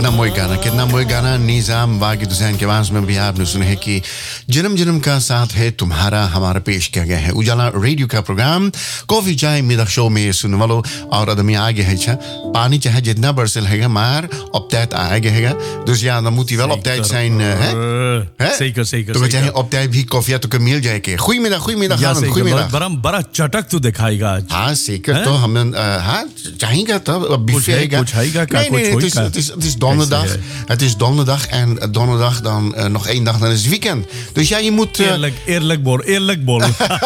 कितना मोए गाना निजाम वाकिद हुसैन के आवाज में भी आपने सुना है कि जन्म जन्म का साथ है तुम्हारा हमारा पेश किया गया है उजाला रेडियो का प्रोग्राम कॉफी चाय middag show में सुनने वालों और आदमी आगे है पानी चाहे जितना बरसल है maar op tijd आगे है dus ja dan moet hij wel op tijd zijn hè zeker तो चाहे op tijd भी कॉफी तो मिल जाए के goedemiddag goedemiddag बड़ा चटक तो दिखाएगा आज हाँ zeker तो हम हाँ चाहेगा तो बुझाएगा het is donderdag. Het is donderdag en donderdag dan nog 1 dag, dan is het weekend. Dus ja, je moet... Eerlijk bol.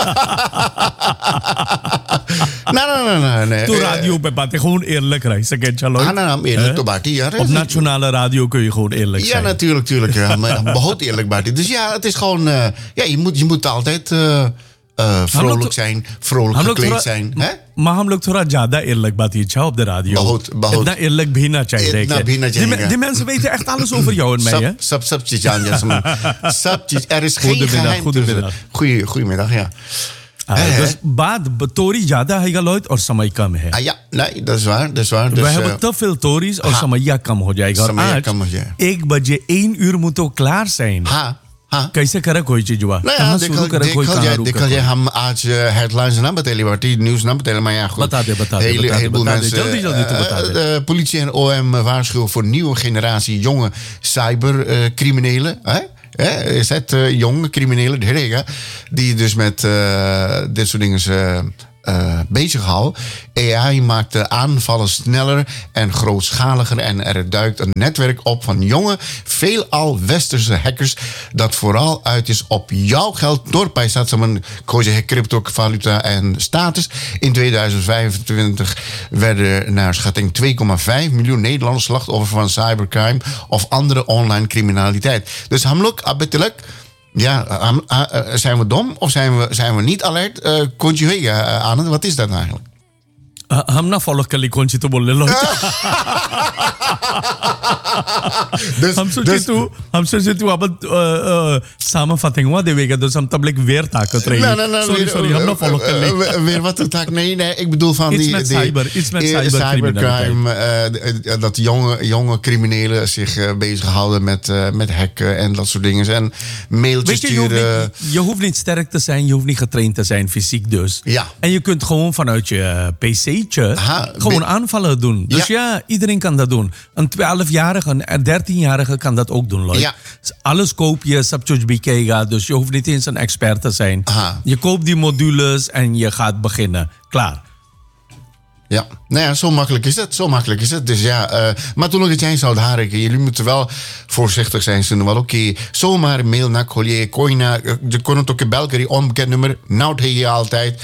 Nee. To radio पे बातें gewoon eerlijk रह सके चलो. हाँ, eerlijk तो बाटी यार. Op nationale radio kun je gewoon eerlijk zijn. Ja, natuurlijk. Ja, maar behoud eerlijk baटी. Dus ja, het is gewoon... ja, je moet altijd... vrolijk zijn, vrolijk gekleed zijn. Maar हम लोग थोड़ा ज्यादा eerlijk बात इच्छा op de radio. बहुत इतना eerlijk भी ना चाहिए. Die mensen weten echt alles over jou en mij, hè? सब चीज जान jasmin. सब चीज. Er is geen geheim. Goedemiddag, ja. Dus baat Tory ज्यादा है Lloyd और समय कम है. Ja, nee, dat is waar. Dus, we hebben te veel Tories और समय कम हो जाएगा. और आज 1 बजे 1 उर moet ook klaar zijn. हाँ कैसे करे कोई चीज हुआ देखा जाए हम आज हेडलाइंस ना बतेली बाटी न्यूज ना बतेली maar ja goed बता दे heleboel mensen जल्दी तो बता दे politie en OM waarschuwen voor nieuwe generatie jonge cybercriminelen is het jonge criminelen die dus met dit soort dingen bezighouden. AI maakt de aanvallen sneller en grootschaliger en er duikt een netwerk op van jonge, veelal westerse hackers dat vooral uit is op jouw geld door bijzatsamen kozen cryptovaluta en status. In 2025 werden naar schatting 2,5 miljoen Nederlanders slachtoffer van cybercrime of andere online criminaliteit. Dus hamluk abetelijk. Ja, zijn we dom of zijn we niet alert? Conjugeren aan het, wat is dat nou eigenlijk? हम ना फॉलो कर ली कौन सी तो बोलने लो हम सोचे तू अब samenvatting हुआ देवेगा dus हम तब weer ताकत रही sorry हम ना फॉलो कर ली weer wat taak nee ik bedoel van iets met cybercrime dat jonge criminelen zich bezighouden met hacken en dat soort dingen en mailtjes sturen. Je hoeft niet sterk te zijn, je hoeft niet getraind te zijn fysiek dus. Ja. En je kunt gewoon vanuit je PC gewoon aanvallen doen. Dus ja, iedereen kan dat doen. Een 12-jarige, een 13-jarige kan dat ook doen, Lloyd. Ja. Alles koop je, subject bekijken, dus je hoeft niet eens een expert te zijn. Je koopt die modules en je gaat beginnen. Klaar. Ja, nou ja, zo makkelijk is het. Dus ja, maar toen nog het jij zou haren, jullie moeten wel voorzichtig zijn. Ze wel oké, zomaar mail naar collega, coina, je kon het ook in België, onbekend nummer, nou het je altijd.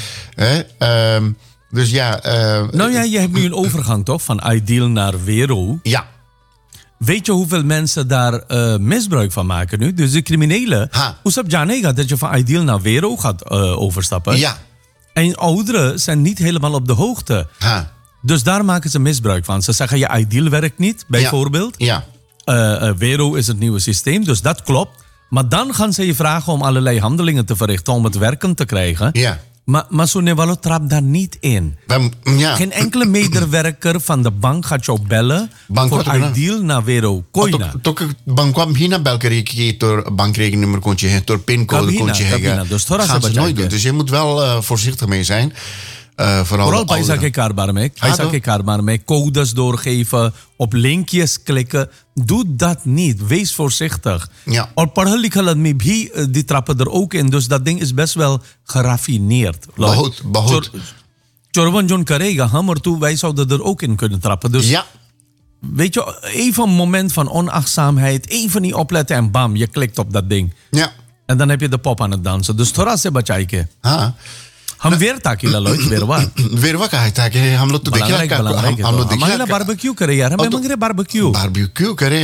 Dus ja. Nou ja, je hebt nu een overgang toch van Ideal naar Vero. Ja. Weet je hoeveel mensen daar misbruik van maken nu? Dus de criminelen. Hoe snap je dat je van Ideal naar Vero gaat overstappen? Ja. En ouderen zijn niet helemaal op de hoogte. Dus daar maken ze misbruik van. Ze zeggen je Ideal werkt niet, bijvoorbeeld. Ja. Vero is het nieuwe systeem, dus dat klopt. Maar dan gaan ze je vragen om allerlei handelingen te verrichten om het werken te krijgen. Ja. Maar Sonevalo trapt daar niet in. Geen enkele medewerker van de bank gaat jou bellen voor Ideal naar Vero. Koina. Toch bank kwam hier naar België door bankrekeningnummer kon je door pincode kon je hebben. Dus gaan ze nooit doen. Dus je moet wel voorzichtig mee zijn. Vooral bij zaken kaartbaar mee. Codes doorgeven, op linkjes klikken. Doe dat niet. Wees voorzichtig. Ja. Or पढ़ल लिखल आदमी भी die trappen er ook in. Dus dat ding is best wel geraffineerd. Behoud. Chorwan John Karega, hammer toe, wij zouden er ook in kunnen trappen. Dus ja. Weet je, even een moment van onachtzaamheid. Even niet opletten en bam, je klikt op dat ding. Ja. En dan heb je de pop aan het dansen. Dus थोड़ा से बचाई के. हम वेर ताकि लॉइड वेरवा का है ताकि हम लोग तो देखिए हम लोग देखिए बारबेक्यू करे यार हमें मंगरे बारबेक्यू करे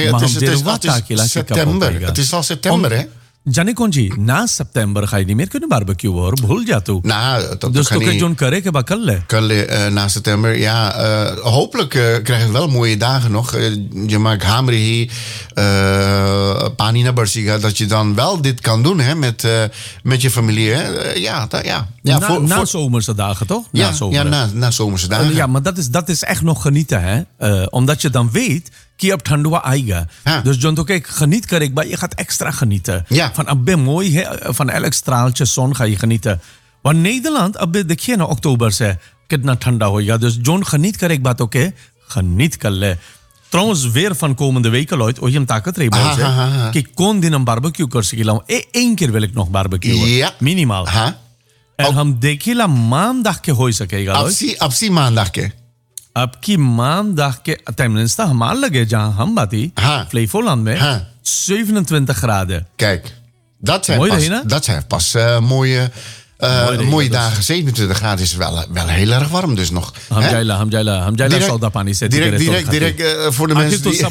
het is al september hè जाने कौन जी ना सितंबर खाई नहीं मेरे को बारबेक्यू और भूल जा तू dus तो के जोन करे के bakkelle na september ja hopelijk krijgen we wel mooie dagen nog je maakt hamri panina barsiga dat je dan wel dit kan doen hè met je familie hè na zomerse dagen toch na zomerse dagen ja maar dat is echt nog genieten hè omdat je dan weet ki ab thandwa aayega. Dus John to kijk, geniet karek, maar je gaat extra genieten. Ja. Van abbe mooi, van elk straaltje zon ga je genieten. Want Nederland, abbe de geen oktober se, kitna thanda hoega. Dus John geniet karek baat oké, geniet kalle. Trouwens, weer van komende weken, Lloyd, je hem taken treebouw zeggen. Ik kon die een barbecue kursus gelopen. 1 keer wil ik nog barbecuen. Ja. Minimaal. En hem dekila maandag ke hooi सकेगा Lloyd. Absi maandag ke. आपकी maandag के tenminste हमारे लगे जहाँ हम बाती Flevoland में 27 graden. Kijk, dat zijn mooi pas mooie dagen. 27 graden is wel heel erg warm dus nog. Hamjaila sauda pani se direct voor de mensen die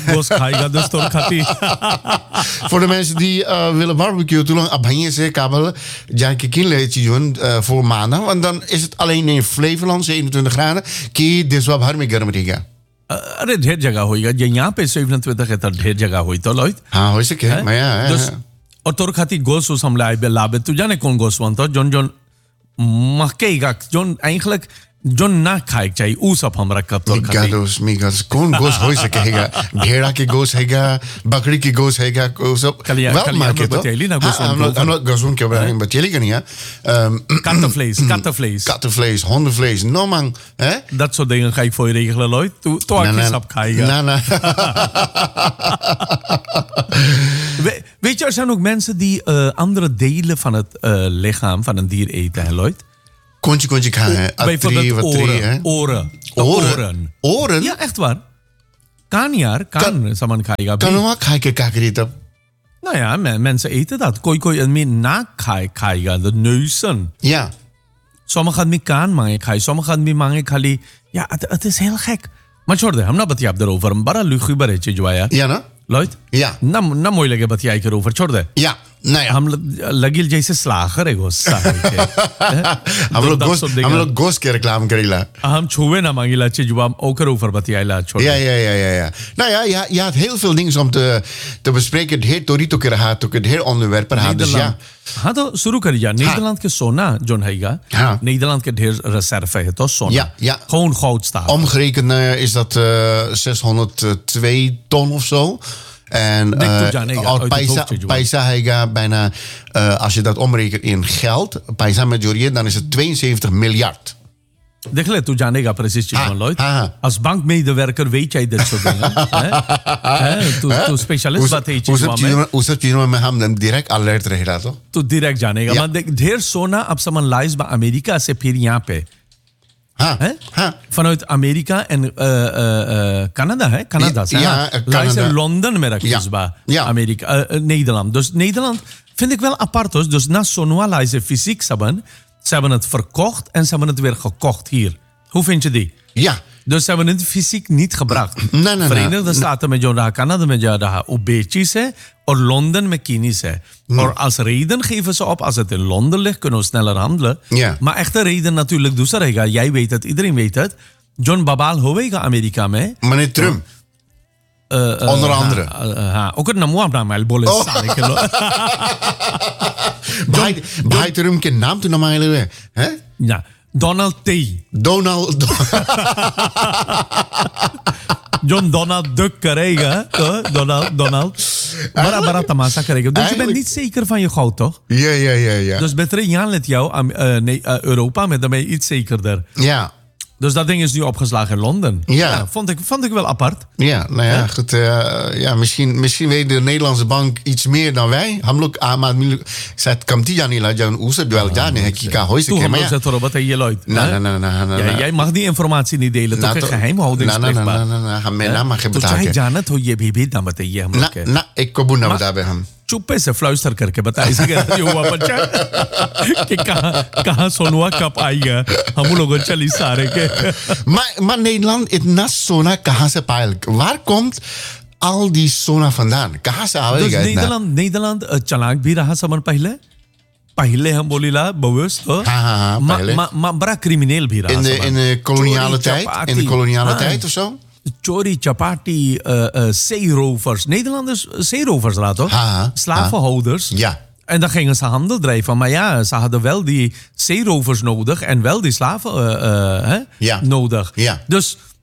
voor de mensen die willen barbecuen, toen abhangig se kabel janke kinleetje doen voor maandag, want dan is het alleen in Flevoland 27 graden. Ki deswa bhar mein garm रहेगा. अरे ढेर जगह होएगा जे यहाँ पे 27 है तो ढेर जगह होई तो Lloyd. हाँ हो सके मैं dus और तोर खाती गोस उस हम लाए लाबे तू जाने कौन गोस वन तो John मक्केगा John eigenlijk John ना खाए चाहिए ऊ सब हम रख कर तोर खाती मिगास कौन गोस हो सकेगा भेड़ा की गोस हैगा बकरी की गोस हैगा सब wel maken toch हम लोग गोसों के बारे में बतेली कनिया kattenvlees hondenvlees no man hè dat soort dingen ga ik voor je regelen Lloyd toe ik sap krijgen weet je er zijn ook mensen die andere delen van het lichaam van een dier eten Lloyd. Kontje gaan. Bijvoorbeeld oren. Ja, echt waar. Kan saman khaega. Kan ook khaike. Nou ja, mensen eten dat. Koi en meer na khaega, de neuzen. Ja. Sommigen met kaan mange khai, sommigen met mange khali. Ja, het is heel gek. Maar छोड़ हम ना बतिया आप erover. een बड़ा luguber है जो आया. Ja, ना? Lloyd? Ja. ना मोई लगे बतिया के erover. छोड़ दे. Ja. Nou ja. हम लगिल जैसे slager है गोस्सा हम लोग गोश्त के reclame करेला. हम छुए ना मांगिला चीज हम ओकर ऊपर बतियाला छोड़. Ja. Nou ja, je had heel veel dingen om te bespreken. Het heer Torito के रहा तो het heer onderwerpen रहा dus ja. हाँ तो शुरू करिए Nederland के सोना जोन हैगा. Nederland के ढेर reserve है तो सोना. Ja. Gewoon goud staat. Omgerekend is dat 602 ton of zo. En Paisa Heiga bijna, als je dat omrekent in geld, Paisa Majorieën, dan is het 72 miljard. देख ले तू जानेगा precies Lloyd. Als bankmedewerker weet jij dit soort dingen. तू specialist बात है चीज़ में. उसे चीज़ों में हम direct alert रहेगा तो. तू direct जानेगा. मैं देख ढेर सोना अब सामान लाइज बा अमेरिका से फिर यहाँ पे. Vanuit Amerika en Canada, hè? Canada. Canada. Londen met Amerika, Nederland. Dus Nederland vind ik wel apart. Dus na Sonua lijzen fysiek ze hebben het verkocht en ze hebben het weer gekocht hier. Hoe vind je die? Ja. Dus ze hebben het fysiek niet gebracht. Nee. Verenigde Staten met jou, Canada met jou, Ubechis है और Londen met Kinis है. और als reden geven ze op, als het in Londen ligt, kunnen we sneller handelen. Ja. Maar echte reden natuurlijk, dus रहेगा. Jij weet het, iedereen weet het. John Babal होवेगा Amerika में. Meneer Trump. Onder andere. Ook het naam op naam बोले सारे के लोग. भाई Trump के नाम तो नाम आए हैं? Ja. Donald T. Donald Duck करेगा Donald. Bara tamasa करेगा. Dus je bent niet zeker van je goud, toch? Ja. Dus beter Jan let jou Europa met daarmee iets zekerder. Ja. Dus dat ding is nu opgeslagen in Londen. Ja. Vond ik wel apart. Ja, nou ja, goed. Misschien weet de Nederlandse bank iets meer dan wij. Hamluk Ahmad zet kamtia niet laat jou oeser wel daar nee kika hoise ke maar. Toen wat je Lloyd. Nee. Jij mag die informatie niet delen. Toch een geheimhoudingsplicht. हम मैं ना माखे बता के. तो जानत हो ये भी ना बताइए हम लोग के. ना एक को बुना बता बे हम. चुप्पे से फ्लूस्टर करके बताइए कि हुआ बच्चा कि कहाँ सोनुआ कब आएगा हम लोगों चली सारे के. Maar Nederland het nas sona कहाँ से पायल? Waar komt al die sona vandaan? कहाँ से आवेगा? Dus Nederland चालाक भी रहा समन पहले हम बोलीला bewust तो maar बड़ा crimineel भी रहा in de koloniale tijd of zo. Chori, chapati, zeerovers. Nederlanders, zeerovers laat toch? Slavenhouders. Ja. En dan gingen ze handel drijven. Maar ja, ze hadden wel die zeerovers nodig en wel die slaven nodig. Ja. Dus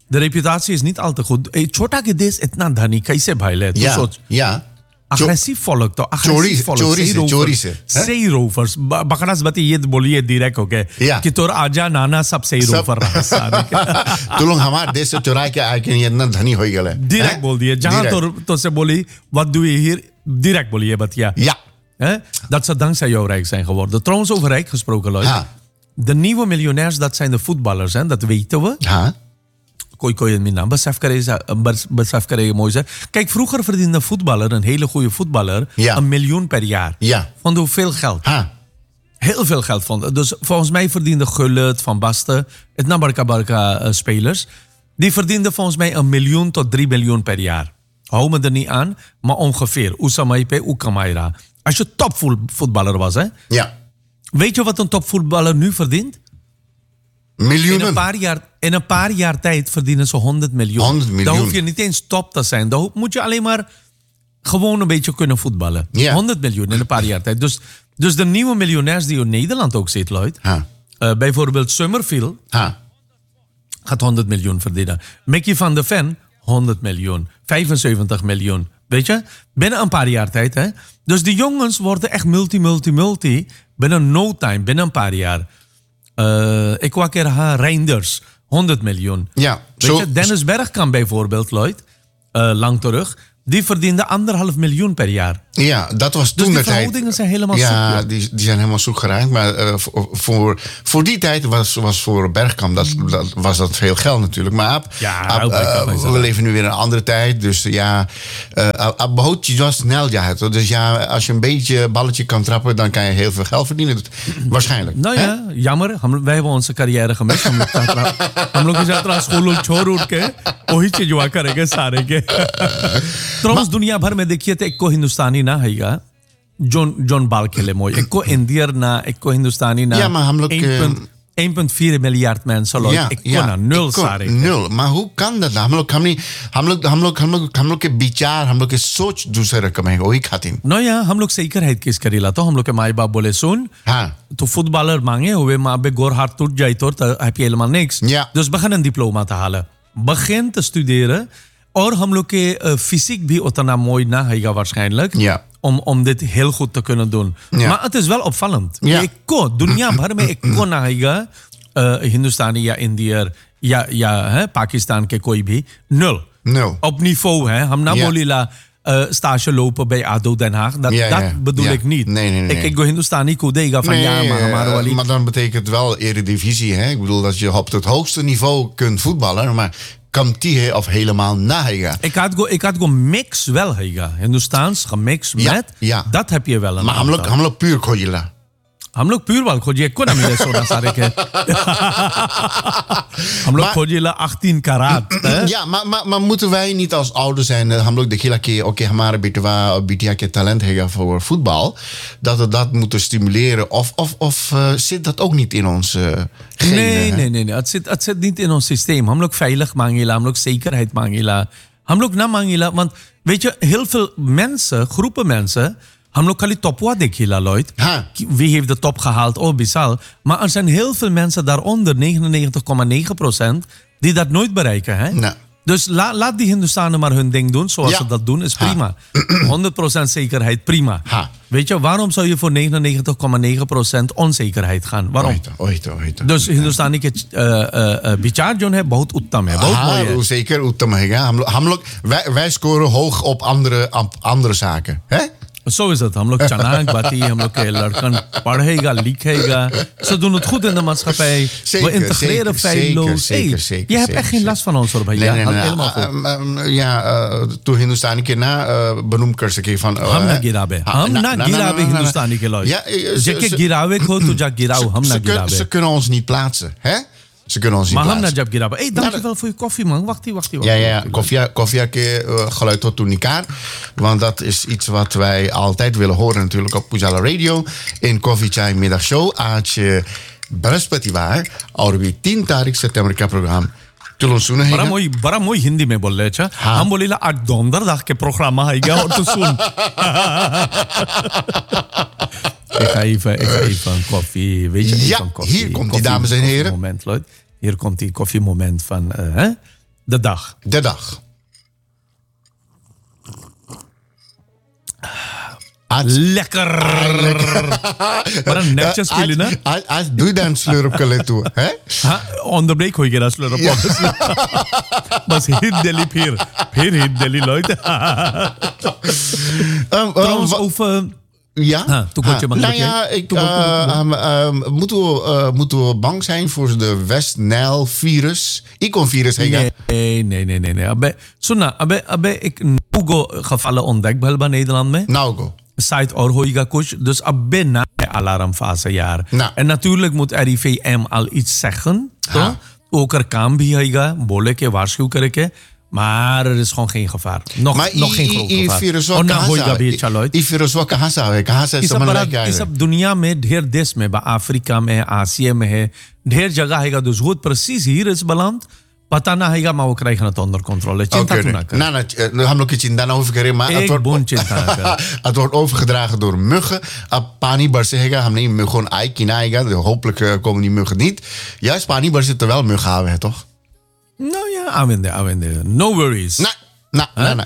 De reputatie is niet al te goed. Chota ke des itna dhani kaise bhaile? Tu soch. Ja. Agressief volk तो agressief volk चोरी से सही रोवर्स बकरास बती ये बोलिए direct हो गए कि तोर आजा नाना सब सही रोवर रहा सारे तू लोग हमारे देश से चुरा के आके ये इतना धनी हो गए direct बोल दिए जहां तो से बोली what do we hear direct बोलिए बतिया ja dat ze dankzij jou rijk zijn geworden. Trouwens over rijk gesproken Lloyd. De nieuwe miljonairs dat zijn de voetballers hè, dat weten we. Kooi in mijn naam. Besef kare mooi zijn. Kijk, vroeger verdiende een voetballer, een hele goede voetballer, $1 miljoen per jaar. Ja. Vond hoeveel geld? Heel veel geld vond. Dus volgens mij verdiende Gullit, Van Basten, het Nabarka spelers, die verdienden volgens mij $1 miljoen tot $3 miljoen per jaar. Hou me er niet aan, maar ongeveer. Usamaipe, Ukamaira. Als je topvoetballer was, hè? Ja. Weet je wat een topvoetballer nu verdient? Miljoenen. In een paar jaar tijd verdienen ze 100 miljoen. 100 miljoen. Dan hoef je niet eens top te zijn. Dan moet je alleen maar gewoon een beetje kunnen voetballen. 100 miljoen in een paar jaar tijd. Dus de nieuwe miljonairs die in Nederland ook zit, Lloyd. Bijvoorbeeld Summerfield gaat 100 miljoen verdienen. Mickey van de Ven, 100 miljoen. 75 miljoen. Weet je? Binnen een paar jaar tijd. Hè? Dus die jongens worden echt multi. Binnen no time, binnen een paar jaar. Ik wou keer Reinders, 100 miljoen. Ja, weet je, Dennis Bergkamp bijvoorbeeld, Lloyd, lang terug, die verdiende $1,5 miljoen per jaar. Ja, dat was toen dus de die verhoudingen zijn helemaal zoek. Ja, die zijn helemaal zoek geraakt. Maar voor die tijd was voor Bergkamp was dat veel geld natuurlijk. Maar we leven nu weer in een andere tijd. Dus ja, je was snel. Dus ja, als je een beetje balletje kan trappen, dan kan je heel veel geld verdienen. Waarschijnlijk. Nou ja, jammer. Wij hebben onze carrière gemist. हम लोग यात्रा स्कूल छोड़ उठ के वही चीज हुआ करेंगे सारे के ट्रॉम्स दुनिया भर में देखिए तो एक को हिंदुस्तानी ना हैगा जोन बाल खेले मोय एक को इंडियर ना एक को हिंदुस्तानी ना ja, maar हम लोग 1,4 miljard mensen nul सारे nul maar hoe kan dat हम लोग के विचार हम लोग के सोच दूसरे रकम है वही खातिर no ja हम लोग zekerheid किस करेला तो हम लोग के माई बाप बोले सुन तो voetballer मांगे हुए माँ बे गोर हाथ टूट जाए तो heb je helemaal niks dus begin een diploma te halen begin te studeren और हम लोग के fysiek भी उतना mooi ना हैगा waarschijnlijk om dit heel goed te kunnen doen. Maar het is wel opvallend. Ik kon, dunia भर में ik kon ना हैगा Hindustani या Indiër या Pakistan के कोई भी nul. Op niveau hè. हम ना बोलीला stage lopen bij ADO Den Haag. Dat bedoel ik niet. Nee. Ik go Hindustani kudega van maar dan betekent het wel eredivisie. Hè? Ik bedoel dat je op het hoogste niveau kunt voetballen. Maar Kamti of helemaal na hega. Ik had go mix wel hega. Hindustaans gemixt met. Dat heb je wel. Maar हम लोग puur खोजिला. हम लोग प्योर वाल खोजिए को ना मिले सोना सारे के हम लोग खोजिला 18 karat. Ja, maar moeten wij niet als ouders zijn, हम लोग देखिला कि ओके हमारे बेटवा और बिटिया के talent है voor voetbal, dat we dat moeten stimuleren of zit dat ook niet in ons genen? Nee. Het zit niet in ons systeem. हम लोग veilig mangila, हम लोग zekerheid mangila. हम लोग ना mangila, want weet je, heel veel mensen, groepen mensen हम लोग खाली टॉपवा देखिला Lloyd. Wie heeft de top gehaald? Oh, Bissal. Maar er zijn heel veel mensen daaronder, 99,9%, die dat nooit bereiken. Hè? Nee. Dus laat die Hindustanen maar hun ding doen zoals ze dat doen, is prima. 100% zekerheid, prima. Weet je, waarom zou je voor 99,9% onzekerheid gaan? Waarom? Dus Hindustani के विचार जो है बहुत उत्तम है, बहुत मोई है. Zeker उत्तम है. Wij scoren hoog op andere zaken. Hè? Zo is het. हम लोग चनाक बाती, हम लोग के लड़कन पढ़ेगा, लिखेगा. Ze doen het goed in de maatschappij. We integreren feilloos. Zeker. Je hebt echt geen last van ons, hoor. Nee. Helemaal goed. Toen Hindustani के ना बनुम कर सके van. हम ना गिरावे. हम ना गिरावे Hindustani के लोग. जेके गिरावे को तो जा गिराओ. हम ना गिरावे. Ze kunnen ons niet plaatsen, hè? Ze kunnen ons niet plaatsen. Maar Najab Giraba. Hey, dankjewel voor je koffie, man. Wacht. Ja. Koffie geluid tot Tunikar. Want dat is iets wat wij altijd willen horen natuurlijk op Pujala Radio. In Coffee Chai Middagshow. आज बृहस्पतिवार और भी 3 तारीख सितंबर का प्रोग्राम चलो सुने बड़ा मोई हिंदी में बोल रहे हैं. हम बोलेला आज donderdag के प्रोग्राम आएगा और तो सुन. Ik ga even een koffie. Weet je, hier komt die, dames en heren. Moment, Lloyd. Hier komt die koffiemoment van De dag. De dag. Lekker. Maar een netjes spelen, hè? Doe je dan slurpje toe, hè? Onderbreek hoe je dat slurp. Maar hit Delhi Peer hit Delhi, Leute. Trouwens, over... Ja, nou ja, moeten we bang zijn voor de West Nile virus? Icon-virus, Nee. Abe, ik nugo gevallen ontdekt bij Nederland mee. Nou, Site Orhoiga Kush, dus abe na alarmfasejaar. Nou. En natuurlijk moet RIVM al iets zeggen. Ook er kan bij boleke, waarschuwen. Maar er is gewoon geen gevaar. Nog geen groot gevaar. Die virus wat kahasa is op dunia में ढेर देश में अफ्रीका में आसिया में है ढेर जगह है dus hoe het precies hier is beland पता ना है maar we krijgen het onder controle. चिंता तू ना कर. We gaan ook iets in dan overgereden, maar het wordt overgedragen door muggen. Pani barsega, hem nemen muggen ai kinaiga. Hopelijk komen die muggen niet. Juist pani bar zitten wel muggen hebben, toch? Nou ja, aanwende. No worries. Nee.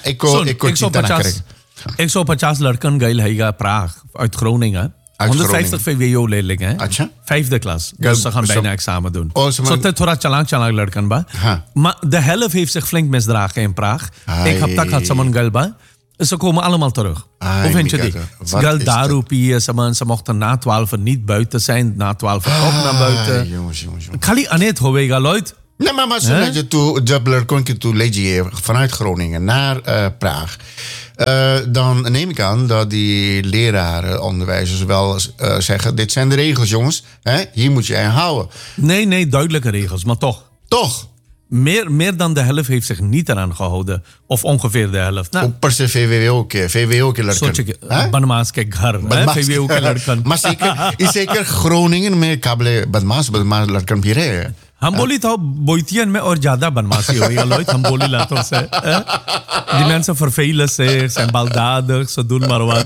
Ik zou 50 लड़कन गए है Praag uit Groningen. 150 VWO-leerlingen. Vijfde klas. Dus ze gaan bijna examen doen. Zo te thora chalang लड़कन ba. Maar de helft heeft zich flink misdragen in Praag. Ik heb dat gehad samen galba. Ze komen allemaal terug. Hoe vind je die? Gal daru piye, ze mochten na 12 niet buiten zijn. Na 12 ook naar buiten. Jongens. Kali anet hovega Lloyd. Nee, maar zodat je toe Jabler kon je toe legie vanuit Groningen naar Praag. Dan neem ik aan dat die leraren, onderwijzers wel zeggen... dit zijn de regels, jongens. Hier moet je aan houden. Nee, duidelijke regels, maar toch. Toch? Meer dan de helft heeft zich niet eraan gehouden. Of ongeveer de helft. Nou, per se VWO ke lड़कन. Badmaas ke ghar. VWO ke lड़कन. Maar zeker Groningen met kable badmaas lड़कन भी रहे. हम बोली तो बोइतियन में और ज्यादा बनमासी हो गया Lloyd हम बोली laten se die mensen vervelen zich zijn baldadig ze doen maar wat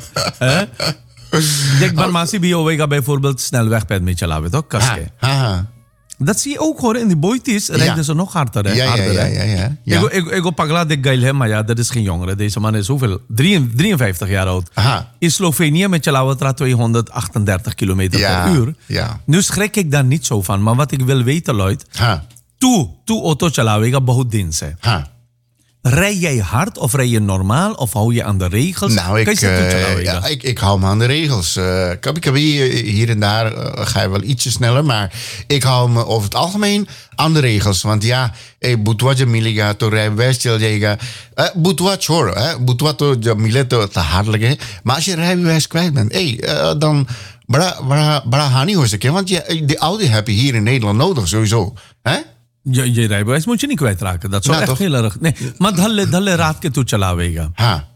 denk बनमासी भी होएगा bijvoorbeeld snelwegpad mee chalawe toch kaske dat zie je ook hoor in die boities rijden ze nog harder ja. Ik pagla de geil hè maar ja dat is geen jongere deze man is hoeveel 53 jaar oud in Slovenië met chalawe 238 kilometer per uur nu schrik ik daar niet zo van maar wat ik wil weten Lloyd tu auto chalawega bahut din se rij jij hard of rij je normaal of hou je aan de regels? Nou, ik hou me aan de regels. Hier en daar ga je wel ietsje sneller, maar ik hou me over het algemeen aan de regels. Want ja, butuwa jamiliga to rijbewijs chiljaga. Butuwa chor, butuwa to jamile to hardelijk. Maar als je rijbewijs kwijt bent, dan bra hani hoor ik. Want die Audi heb je hier in Nederland nodig sowieso, hè? Je rijbewijs moet je niet kwijtraken. Dat zou echt heel erg... Nee, maar dhalle raat ke tu chalaवेगा.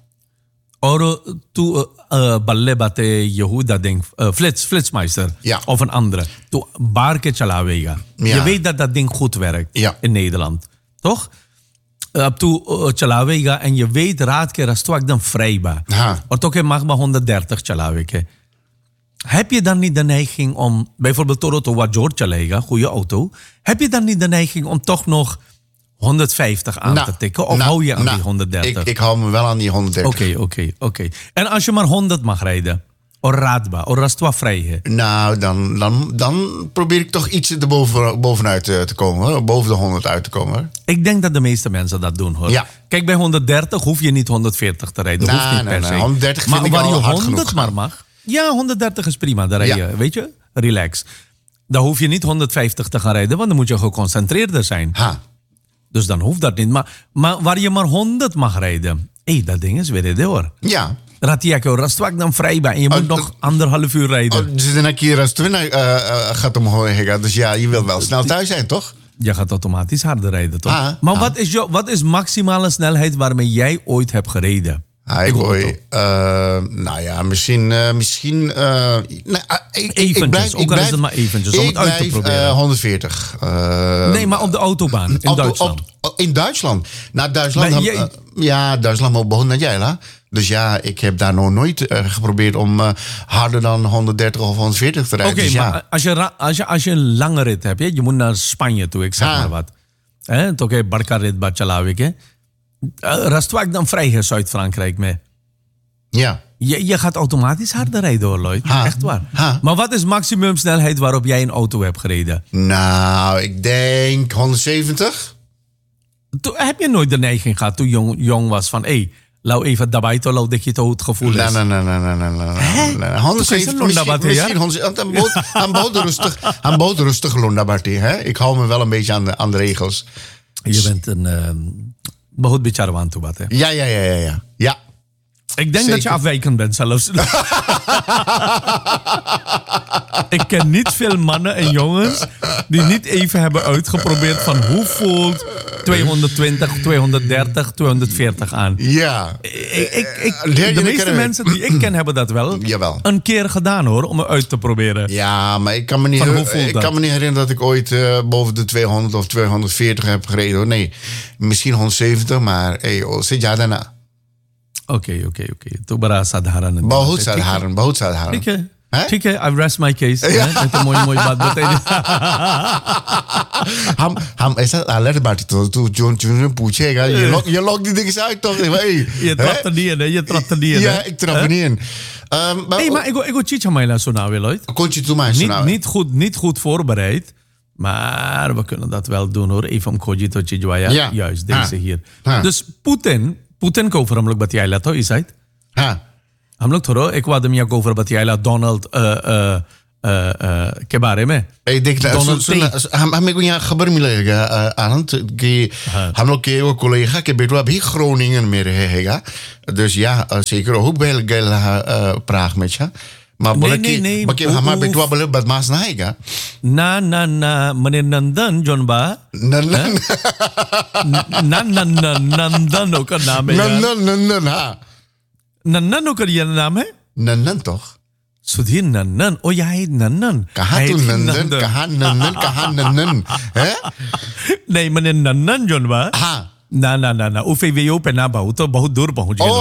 और तू बल्ले बाते यहूदा ding Flitsmeister of een andere. Tu baar ke chalaवेगा. Je weet dat dat ding goed werkt in Nederland. Toch? Tu chalaवेगा en je weet raad ke rastwak dan vrijbaar. Or toch mag maar 130 chalaवेके. Heb je dan niet de neiging om, bijvoorbeeld Toronto wat George chalega, goede auto, heb je dan niet de neiging om toch nog 150 aan te tikken? Of hou je aan die 130? Ik hou me wel aan die 130. Oké. En als je maar 100 mag rijden, of raadbaar, of rastwa vrij. Nou, dan probeer ik toch iets bovenuit te komen, hoor. Boven de 100 uit te komen. Hoor. Ik denk dat de meeste mensen dat doen, hoor. Ja. Kijk, bij 130 hoef je niet 140 te rijden. Hoeft niet per se. 130 maar vind ik al hard genoeg. Maar waar je 100 maar mag... Ja, 130 is prima. Daar rij je, weet je, relax. Dan hoef je niet 150 te gaan rijden, want dan moet je geconcentreerder zijn. Dus dan hoeft dat niet. Maar waar je maar 100 mag rijden, dat ding is weer door. Ja. Ratiako, rastwak dan vrij bij en je moet nog 1,5 uur rijden. Dus dan gaat omhoog. Dus ja, je wilt wel snel thuis zijn, toch? Je gaat automatisch harder rijden, toch? Maar wat is maximale snelheid waarmee jij ooit hebt gereden? Nou ja, misschien eventjes, ook al is het maar eventjes, om het uit te proberen. 140. Nee, maar op de autobaan, in Duitsland. In Duitsland? Nou, Duitsland moet begonnen naar jij, Dus ja, ik heb daar nog nooit geprobeerd om harder dan 130 of 140 te rijden. Oké, maar als je een lange rit hebt, je moet naar Spanje toe, ik zeg maar wat. तो के बड़का रेतबा चलावे के रस्तवा एकदम vrij is Zuid-Frankrijk mee. Ja. Je gaat automatisch harder rijden hoor, Lloyd. Echt waar. Maar wat is maximumsnelheid waarop jij een auto hebt gereden? Nou, ik denk 170. Heb je nooit de neiging gehad toen je jong was van... Hé, laat even daarbij toe, laat dat je het gevoel is. Nee. 170 misschien 100. Aan boot rustig Londabati. Ik hou me wel een beetje aan de regels. Je bent een... Behoud beetje toe wat, hè? Ja. Ik denk dat je afwijkend bent zelfs. Ik ken niet veel mannen en jongens die niet even hebben uitgeprobeerd van hoe voelt 220, 230, 240 aan. Ja. De meeste mensen die ik ken hebben dat wel een keer gedaan hoor, om het uit te proberen. Ja, maar ik kan me niet herinneren dat ik ooit boven de 200 of 240 heb gereden. Hoor. Nee, misschien 170, maar zit jij daarna? Okay तो बड़ा साधारण बहुत साधारण ठीक है आई rest my case तो मोई बात बताइए हम ऐसा अलर्ट बाटी तो जो पूछेगा ये लोग die dingen uit toch je trapt er niet in ja ik trap er niet in maar ik chicha maila sunawe Lloyd niet goed voorbereid maar we kunnen dat wel doen hoor even om cogito chijwaya juist deze hier dus Putin को ऊपर हम लोग बतियाला तो इस साइड हाँ हम लोग थोड़ा एक वादमिया को ऊपर बतियाला डोनाल्ड के बारे में देख हमें को यहाँ खबर मिलेगा आनंद कि हम लोग के वो कोलेगा के बेटवा भी Groningen में रहेगा dus ja zeker ook wel Praag met je maar bolle हमारा बेटवा बोले बदमाश ना आएगा ना मने नंदन जोनबा नंदन का नाम है नंदन हाँ नंदन का ये नाम है नंदन तो सुधीर नंदन ओ यार नंदन कहाँ नंदन है नहीं मने नंदन जोनबा हाँ ना UVWO पे ना बहु तो बहुत दूर पहुंच गए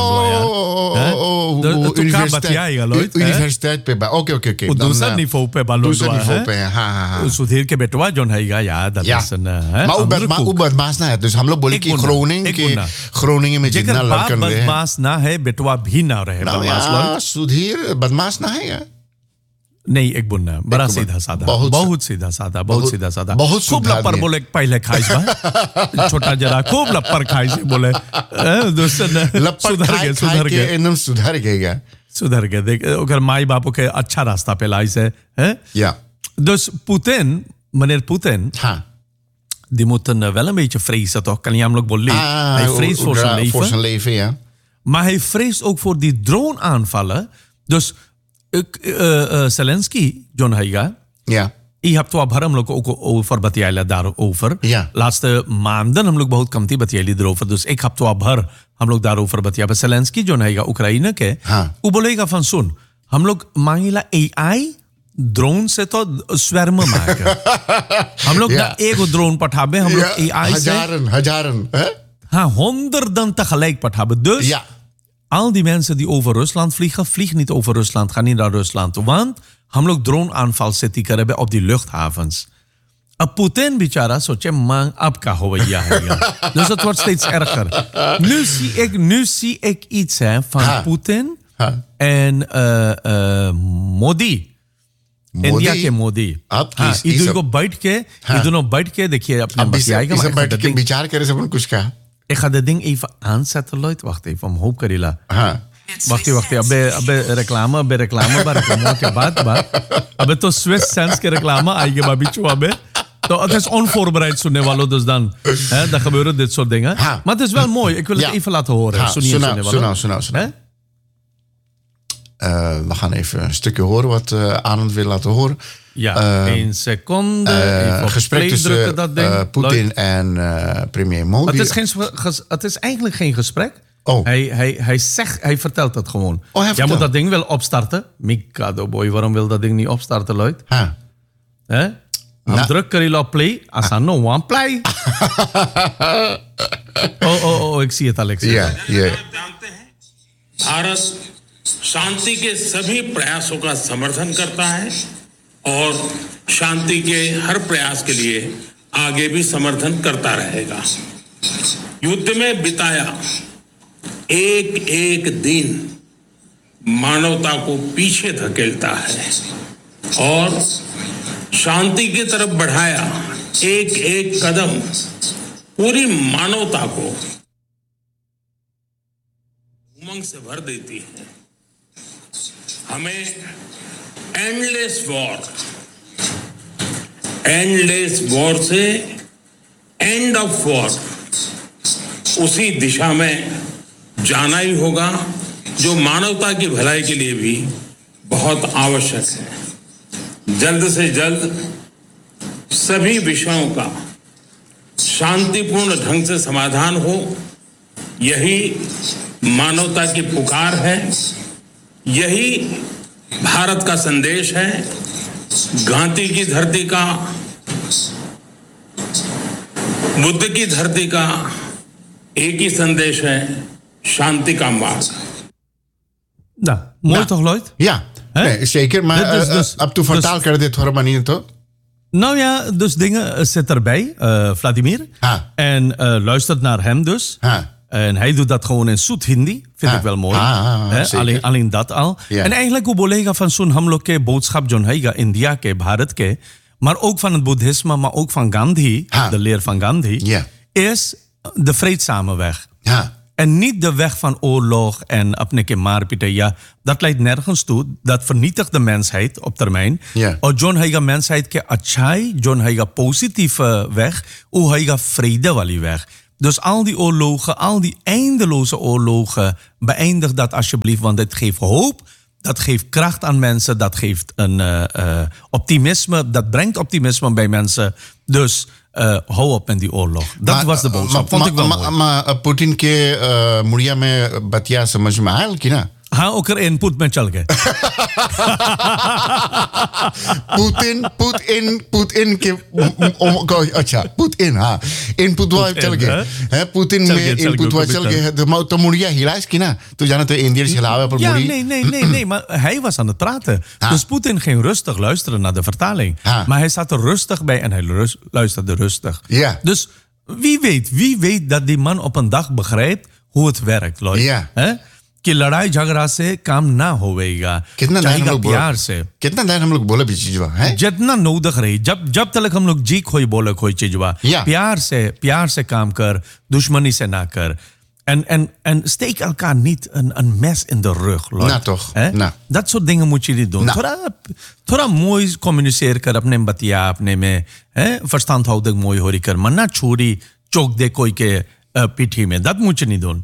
तो क्या बतियाएगा लोग यूनिवर्सिटी पे ओके दूसरा निफो पे हाँ सुधीर के बेटवा जोन है याद अल्सन है बदमाश ना है तो हम लोग बोले कि Groningen में जितना लड़कन रहे बदमाश ना है बेटवा भी ना रहे सुधीर बदमाश ना है नहीं एक बुन्ना बड़ा सीधा साधा बहुत सीधा साधा खूब लप्पर बोले पहले खाइस बा छोटा जरा खूब लप्पर खाइस बोले सुधर गए देख अगर माई बापू के अच्छा रास्ता पे लाइस है ja dus meneer Poetin die moet wel een beetje vrezen toch kan je hem ook bollen hij vreest voor zijn leven ja maar hij vreest ook voor die drone aanvallen dus Zelensky John Heiga ja je hebt तो अब हम लोग को over बतियाला daarover ja laatste maanden हम लोग बहुत कमती बतियाली daarover dus ik heb तो अब हम लोग daarover बतिया Zelensky John Heiga Oekraïne के वो बोलेगा van सुन हम लोग मांगेला AI ड्रोन से तो स्वर्म maken हम लोग ना एक ड्रोन पठाबे हम लोग AI से हजारन हाँ honderden tegelijk पठाबे dus ja al die mensen die over Rusland vliegen, vliegen niet over Rusland, gaan niet naar Rusland. Want हम लोग drone aanval zitten hebben op die luchthavens. Poetin, bichara, soche man, ab ka hoya है. Dus het wordt steeds erger. Nu zie ik iets van Poetin en Modi. India के मोदी इधर को बैठ के देखिए अपने बतियाएगा विचार करे से कुछ कहा Ik ga dat ding even aanzetten, Lloyd. Wacht even, om hoop Karila. Wacht. Abbe reclame, ke baad. Abbe to Swiss Sense ke reclame aayege babichu abbe. To het is onvoorbereid sunne walo dus dan. Dan gebeuren dit soort dingen. Maar het is wel mooi. Ik wil het even laten horen. Sunne. We gaan even een stukje horen wat Anand wil laten horen. Ja, 1 seconde. Gesprek tussen Poetin en premier Modi. Het is eigenlijk geen gesprek. Oh. Hij vertelt het gewoon. Jij moet dat ding wel opstarten. Mikado boy, waarom wil dat ding niet opstarten, Lloyd? Druk er op play. Als no one play. Ik zie het, Alex. Ja. Bharat शांति के सभी प्रयासों का समर्थन करता है और शांति के हर प्रयास के लिए आगे भी समर्थन करता रहेगा। युद्ध में बिताया एक एक दिन मानवता को पीछे धकेलता है और शांति की तरफ बढ़ाया एक एक कदम पूरी मानवता को उमंग से भर देती है। हमें एंडलेस वॉर से एंड ऑफ वॉर उसी दिशा में जाना ही होगा जो मानवता की भलाई के लिए भी बहुत आवश्यक है। जल्द से जल्द सभी विषयों का शांतिपूर्ण ढंग से समाधान हो, यही मानवता की पुकार है, यही भारत का संदेश है। गांधी की धरती का, बुद्ध की धरती का एक ही संदेश है, शांति का मार्ग। Nou, mooi toch, Lloyd? Ja, nee, zeker. Maar ab toe vertaal kan je dit horen, maar niet toch? Nou ja, dus dingen zit erbij, Vladimir. Ha. En luistert naar hem dus. Ha. En hij doet dat gewoon in zoet Hindi. Vind ik wel mooi. Alleen dat al. Ja. En eigenlijk hoe bolega van zo'n hamlook ke boodschap John Haiga, India ke, Bharat ke. Maar ook van het boeddhisme, maar ook van Gandhi, de leer van Gandhi. Ja. Is de vreedzame weg. Ja. En niet de weg van oorlog en apne ke maarpieten. Ja, dat leidt nergens toe. Dat vernietigt de mensheid op termijn. Ja. En John Haiga mensheid ke achai, John Haiga positieve weg, hoe Haiga vrede wali weg. Dus al die oorlogen, al die eindeloze oorlogen, beëindig dat alsjeblieft, want het geeft hoop. Dat geeft kracht aan mensen, dat geeft een optimisme, dat brengt optimisme bij mensen. Dus hou op met die oorlog. Dat was de boodschap. Vond ik wel mooi. Maar Poetin ke मुड़िया में बतिया समझ में आयल कि ना? हाँ ओकर इनपुट में चल गए पुतिन के अच्छा पुतिन हाँ इनपुट वाला चल गए हैं पुतिन में इनपुट वाला चल गए तो मुड़िया हिलाइस कि ना तो जाना तो इंडियन हिलावे पर ja, मुड़ी nee, maar hij was aan het praten. Dus Poetin ging rustig luisteren naar de vertaling. Maar hij zat er rustig bij en hij luisterde rustig. Ja. Dus wie weet dat die man op een dag begrijpt hoe het werkt, Lloyd. Ja. कि लड़ाई झगड़ा से काम ना होवेगा चाहेगा प्यार से कितना टाइम हम लोग बोले भी चीजवा है जितना नौदख रही जब तक हम लोग जी खोई बोले खोई चीजवा प्यार से काम कर दुश्मनी से ना कर en steek elkaar niet een mes in de rug, Lloyd. Nou toch. Dat soort dingen moet je niet doen. थोड़ा mooi communiceren कर अपने बतिया अपने में verstandhouding mooi होरी कर मना छोरी चौक दे कोई के पीठी में dat moet je niet doen.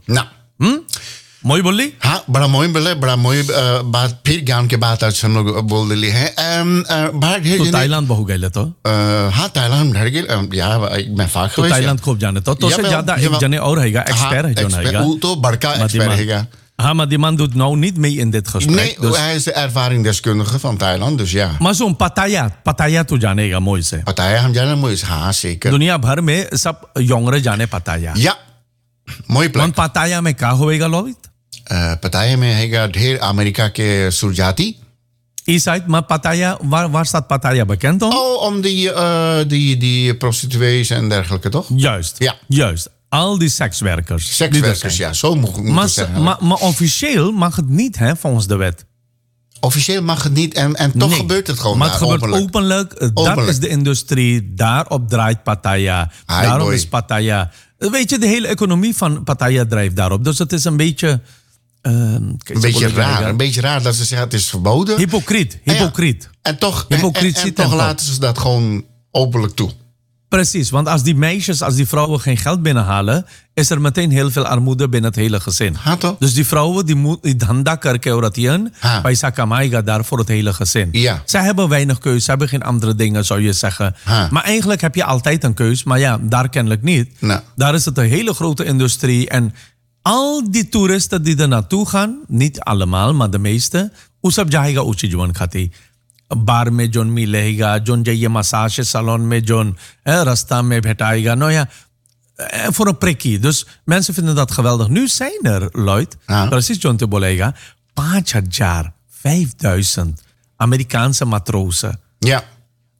मोई बोली हाँ बड़ा मोई बोले बड़ा मोई बात फिर ज्ञान के बात आज हम लोग बोल दिली है बाहर ढेर तो ताइलांड बहु गए तो हाँ ताइलांड ढेर गए यार मैं फाक तो ताइलांड खूब जाने तो से ज्यादा एक जने और हैगा एक्सपर्ट है जो हैगा वो तो बड़का एक्सपर्ट हैगा हाँ maar die man doet nou niet mee in dit gesprek. Nee, dus hij is de ervaringsdeskundige van Thailand, dus ja. Maar zo'n Pattaya तो जानेगा मोई से Pattaya हम जाने मोई से हाँ zeker. दुनिया भर में सब यंगरे जाने Pattaya. Ja, mooi plek. Want Pattaya में क्या होएगा लोवित? Pattaya में हैगा ढेर अमेरिका के सुरजाती. Eastside, maar Pattaya, waar staat Pattaya bekend om? Oh, om die prostituees en dergelijke, toch? Juist, ja. Juist. Al die sekswerkers. Sekswerkers, ja, zo moet ik zeggen. Maar officieel mag het niet, hè, volgens de wet. Officieel mag het niet en toch gebeurt het gewoon. Maar het gebeurt openlijk. Dat is de industrie. Daarop draait Pattaya. Daarom is Pattaya. Weet je, de hele economie van Pattaya drijft daarop. Dus het is een beetje... een beetje raar dat ze zeggen het is verboden. Hypocriet. En toch laten ze dat gewoon openlijk toe. Precies, want als die vrouwen geen geld binnenhalen, is er meteen heel veel armoede binnen het hele gezin. Dus die vrouwen die dhanda karke auratiyan, paisa kamaaiga daar voor het hele gezin. Ja. Zij hebben weinig keus, ze hebben geen andere dingen, zou je zeggen. Maar eigenlijk heb je altijd een keus, maar ja, daar kennelijk niet. Nou. Daar is het een hele grote industrie en al die toeristen die er naartoe gaan, niet allemaal, maar de meeste, usab jahega uchi juwan khati. बार में जोन मिलेगा जोन जाइए massage salon में जोन रास्ता में भेटाएगा nou ja voor een prikkie. Dus mensen vinden dat geweldig. Nu zijn er, Lloyd, precies John te bolega, 5,000 Amerikaanse matrozen. Ja.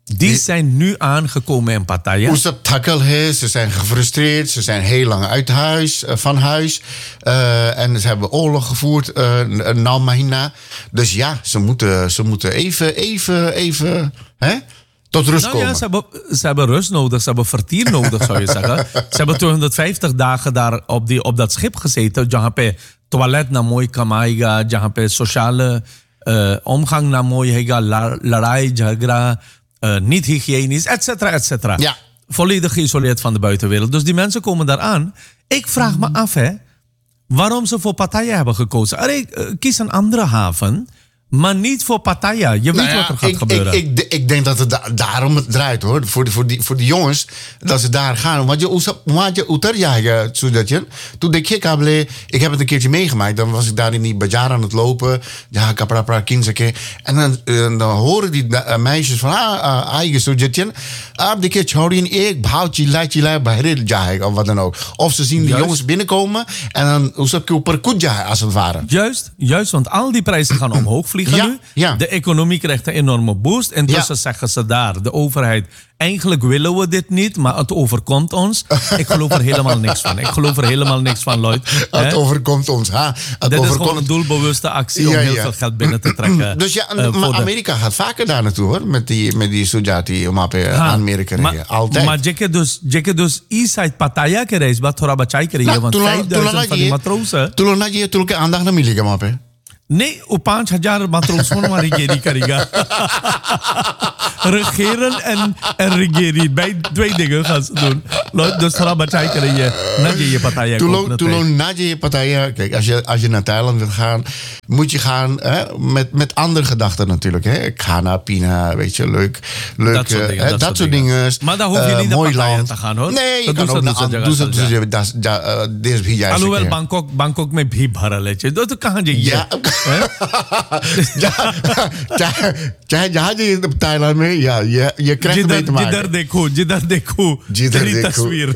Die zijn nu aangekomen in Pattaya. Hoe ze takkel is, ze zijn gefrustreerd, ze zijn heel lang uit huis, van huis. En ze hebben oorlog gevoerd, nou mahina. Dus ja, ze moeten even hè, tot rust komen. Ja, ze hebben rust nodig, ze hebben vertier nodig, zou je zeggen. Ze hebben 250 dagen daar op dat schip gezeten. Jahan pe toilet na mooi kamaiga, jahan pe sociale omgang na mooi hega, larai, jagra, niet hygiënisch, et cetera. Ja. Volledig geïsoleerd van de buitenwereld. Dus die mensen komen daar aan. Ik vraag me af, waarom ze voor Pattaya hebben gekozen. Kies een andere haven, maar niet voor Pattaya. Je weet wat er gaat gebeuren. Ik denk dat het daarom het draait, hoor. Voor die jongens, dat ze daar gaan. Want je uterjagen, zodatje. Toen ik heb het een keertje meegemaakt. Dan was ik daar in die bazaar aan het lopen. Ja, kapra kinzeke. En dan horen die meisjes van, eigen zodatje. Die keertje horen ik houd je lijtje bij of wat dan ook. Of ze zien die jongens binnenkomen. En dan hoe ze per kudja als het ware. Juist, want al die prijzen gaan omhoog vliegen nu. Ja. De economie krijgt een enorme boost. Intussen zeggen ze daar, de overheid, eigenlijk willen we dit niet, maar het overkomt ons. Ik geloof er helemaal niks van, Lloyd. Het overkomt ons. Dit is gewoon een doelbewuste actie om heel veel geld binnen te trekken. Dus ja, maar Amerika gaat vaker daar naartoe, hoor. Met die Sujati om aan Amerika rijden. Altijd. Maar je dus Eastside Pattaya gereisd, wat thora bachai krijgen, want 5000 van die matrozen. Toen je aandacht naar Milika, mappe. Nee, op 5000 matrozen maar regering krijgen. Regeren en regeren. Bij 2 dingen gaan ze doen. Dus thora bachai krijgen. Nadje je Pattaya. Toen nadje je Pattaya. Kijk, als je naar Thailand wil gaan, moet je gaan met andere gedachten natuurlijk. Hè? Ghana, Pina, weet je, leuk. Dat soort dingen. Maar daar hoef je niet naar Pattaya te gaan, hoor. Nee, je kan ook naar alhoewel Bangkok met bhi bhara leche. Dat kan je. Ja. Jहाँ जी Thailand में या ये क्रैक में तुम्हारे जिधर देखो तेरी तस्वीर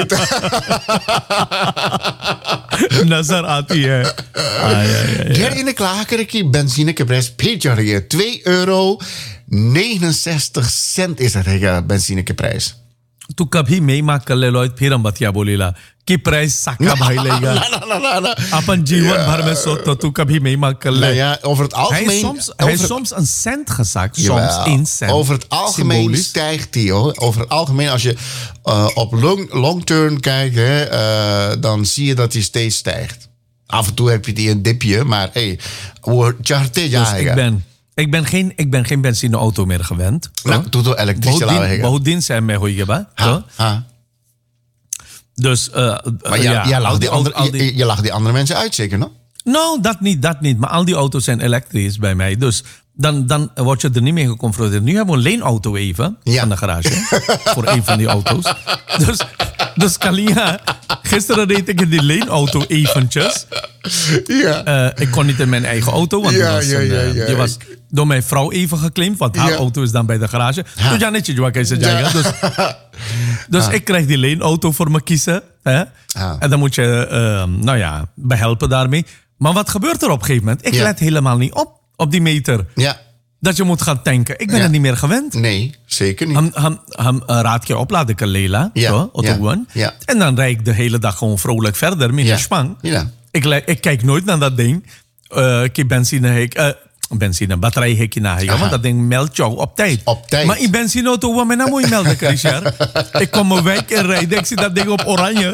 नजर आती है. ढेर इन्हें klaar करें कि benzine के प्राइस फिर चढ़ गया. €2.69 is het hele benzine के प्राइस. तू कभी मेहमान कर ले Lloyd, फिर हम बतिया बोलीला कि प्राइस साका भाई लेगा. अपन जीवन भर में सोच तो तू कभी मेहमान कर ले. Ja, over het algemeen. Hij is soms een cent gezakt, soms 1 cent. Over het algemeen symbolisch stijgt die, hoor. Over het algemeen, als je op long term kijkt, dan zie je dat die steeds stijgt. Af en toe heb je die een dipje, maar ik ben geen benzineauto meer gewend. Nou, doe door elektrisch laten. Bahudin zijn mij hoor je ba. Dus maar je lacht die andere mensen uit, zeker, no? Nou, dat niet. Maar al die auto's zijn elektrisch bij mij. Dus dan word je er niet mee geconfronteerd. Nu hebben we een leenauto even van de garage. Voor een van die auto's. Dus Kalia, gisteren reed ik in die leenauto eventjes. Ja. Ik kon niet in mijn eigen auto, want die was door mijn vrouw even geclaimd. Want haar auto is dan bij de garage. Dus ja, netjes, wat kan je zeggen. Dus ik krijg die leenauto voor me kiezen. Hè? En dan moet je behelpen daarmee. Maar wat gebeurt er op een gegeven moment? Ik let helemaal niet op die meter. Ja. Dat je moet gaan tanken. Ik ben er niet meer gewend. Nee, zeker niet. Raad je op, laat ik een Lela. Ja. En dan rijd ik de hele dag gewoon vrolijk verder met een spang. Ja. Ik kijk nooit naar dat ding. Batterijhekje na. Want dat ding meldt jou op tijd. Maar in benzineauto, wat mij moet je melden, Richard? Ik kom mijn wijk in rijden. Ik zie dat ding op oranje.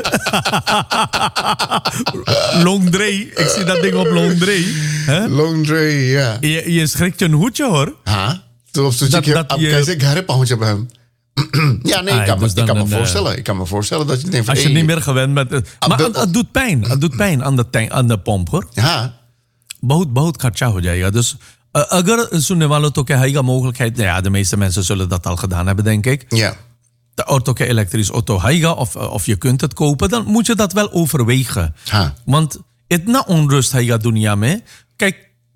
Longdray. Ik zie dat ding op Longdray. Longdray, ja. Je schrikt je een hoedje, hoor. Ja, nee, ik kan me voorstellen. Ik kan me voorstellen dat je denkt van... Als je niet meer gewend bent... Maar het doet pijn. Het doet pijn aan de pomp, hoor. Ja. बहुत खर्चा हो जाएगा. Dus अगर सुनने वालों तो क्या है mogelijkheid? Nou ja, de meeste mensen zullen dat al gedaan hebben, denk ik. Ja. De auto elektrisch auto haiga of je kunt het kopen, dan moet je dat wel overwegen. Want itna onrust haiga dunia में. Kijk,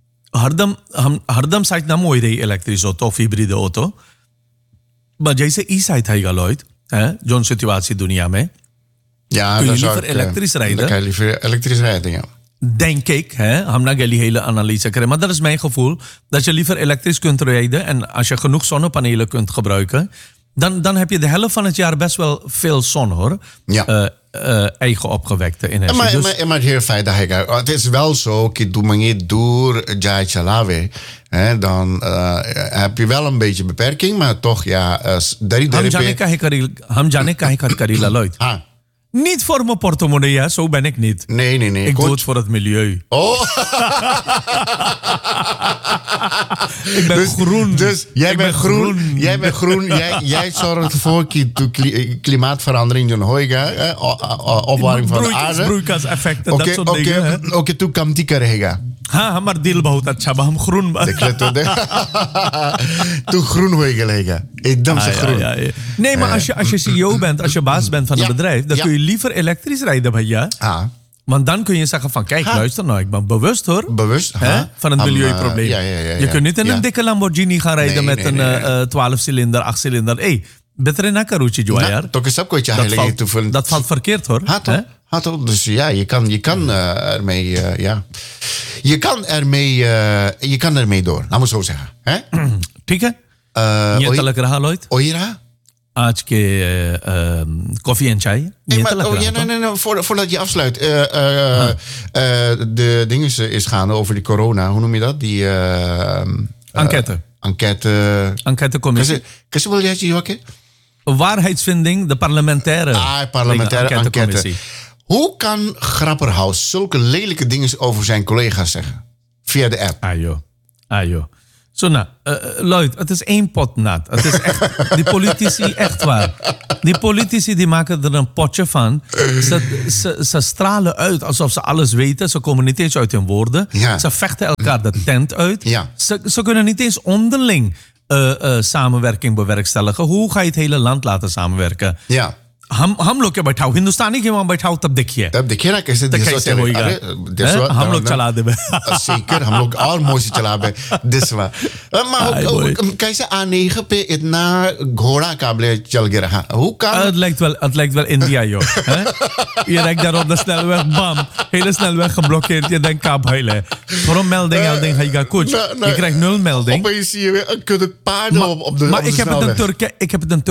हरदम साइड ना मोई रही electric auto of hybride auto. Maar जैसे e-side haiga Lloyd, जो situatie dunia में. Ja, kun je liever elektrisch rijden? Dan kan je liever elektrisch rijden, ja. denk ik, Hamna Gali hele analyse krijgen, maar dat is mijn gevoel, dat je liever elektrisch kunt rijden en als je genoeg zonnepanelen kunt gebruiken, dan heb je de helft van het jaar best wel veel zon, hoor. Ja. Eigen opgewekte energie. Maar het hele feit dat het is wel zo, dat doe niet door Jai Chalawe, dan heb je wel een beetje beperking, maar toch, ja. Ham jane kahe karila Lloyd. Niet voor mijn portemonnee, ja, zo ben ik niet. Nee. Ik doe het voor het milieu. Oh. Ik ben groen. Dus jij bent groen. Jij bent groen. Jij zorgt ervoor dat klimaatverandering doen hoiga, opwarming van de aarde. Broeikaseffecten, dat soort dingen. Oké, toen kan die krijgen. Maar deel bahut acha ba, ham groen ba. Toen groen hoiga liggen. Ik dam ze groen. Ja. Nee, maar als je CEO bent, als je baas bent van een bedrijf, dan kun je liever elektrisch rijden bij je. Want dan kun je zeggen van, kijk, luister nou, ik ben bewust hoor. Bewust. Van het milieuprobleem. Je kunt niet in een dikke Lamborghini gaan rijden met een 12-cilinder, 8-cilinder. Beter in een karootje, Joajar. Dat valt verkeerd hoor. Dus ja, je kan ermee, je kan ermee door. Laat me zo zeggen. ठीक है ये तलक रहा Lloyd Oira? आज के koffie en chai Nee, voordat je afsluit. De dingen is gaande over die corona. Hoe noem je dat? Die enquêtecommissie. Kun je wel jij ook? Waarheidsvinding, de parlementaire enquête. Hoe kan Grapperhaus zulke lelijke dingen over zijn collega's zeggen? Via de app. Ajo. Zo nou, Lloyd, het is één pot nat. Het is echt, die politici, echt waar. Die politici die maken er een potje van. Ze stralen uit alsof ze alles weten. Ze komen niet eens uit hun woorden. Ja. Ze vechten elkaar de tent uit. Ja. Ze kunnen niet eens onderling samenwerking bewerkstelligen. Hoe ga je het hele land laten samenwerken? Ja. हम लोग के बैठाओ हिंदुस्तानी के वहां बैठाओ तब देखिए ना कैसे हम लोग चला दे zeker हम लोग और मोशी चला बे दिसवा maar कैसे A9 पे इतना घोड़ा काबले चल गया रहा hoe kan het lijkt wel India joh je rijdt daar op de snelweg bam hele snelweg geblokkeerd je denkt kabheile voor een melding ga je koets je krijgt 0 melding opeens zie je weer een kudde paarden op de maar ik heb het een